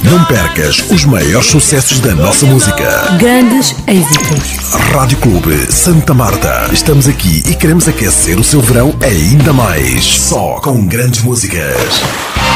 Não percas os maiores sucessos da nossa música. Grandes êxitos. Rádio Clube Santa Marta. Estamos aqui e queremos aquecer o seu verão ainda mais. Só com grandes músicas.